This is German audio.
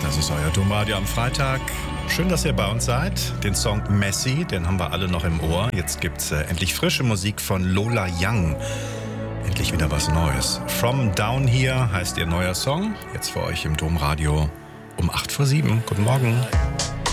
Das ist euer Domradio am Freitag. Schön, dass ihr bei uns seid. Den Song Messy, den haben wir alle noch im Ohr. Jetzt gibt's endlich frische Musik von Lola Young. Endlich wieder was Neues. From Down Here heißt ihr neuer Song. Jetzt für euch im Domradio um 8:07. Guten Morgen.